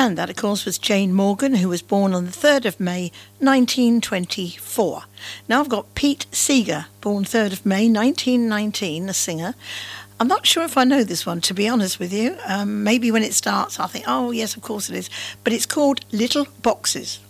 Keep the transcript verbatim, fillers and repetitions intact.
And that, of course, was Jane Morgan, who was born on the third of May, nineteen twenty-four. Now I've got Pete Seeger, born third of May, nineteen nineteen, a singer. I'm not sure if I know this one, to be honest with you. Um, maybe when it starts, I'll think, oh, yes, of course it is. But it's called Little Boxes.